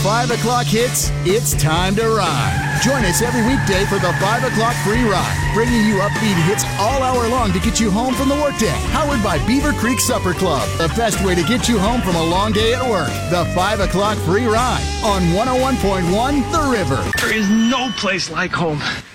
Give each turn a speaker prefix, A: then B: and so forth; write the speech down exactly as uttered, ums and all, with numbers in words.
A: five o'clock hits, it's time to ride. Join us every weekday for the five o'clock free ride, bringing you upbeat hits all hour long to get you home from the workday. Powered by Beaver Creek Supper Club, the best way to get you home from a long day at work. The five o'clock free ride on one oh one point one The River.
B: There is no place like home.